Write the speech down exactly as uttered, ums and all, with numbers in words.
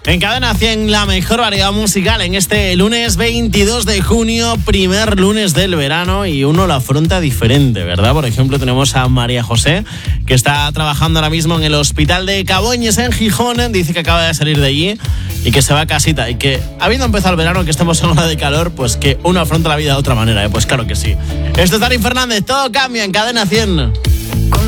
En Cadena cien, la mejor variedad musical en este lunes veintidós de junio, primer lunes del verano, y uno lo afronta diferente, ¿verdad? Por ejemplo, tenemos a María José, que está trabajando ahora mismo en el hospital de Caboñes, en Gijón. Dice que acaba de salir de allí y que se va a casita, y que habiendo empezado el verano, que estamos en hora de calor, pues que uno afronta la vida de otra manera, ¿eh? Pues claro que sí. Esto es Dani Fernández, todo cambia en Cadena cien.